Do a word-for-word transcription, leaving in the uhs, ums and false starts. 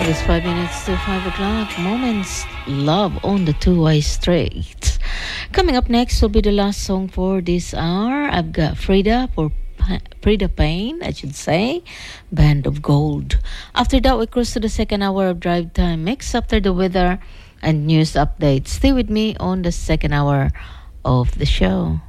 It's five minutes to five o'clock. Moments Love on the Two-Way Street. Coming up next will be the last song for this hour. I've got Frida for Frida Payne, I should say. Band of Gold. After that, we cruise to the second hour of Drive Time Mix after the weather and news updates. Stay with me on the second hour of the show.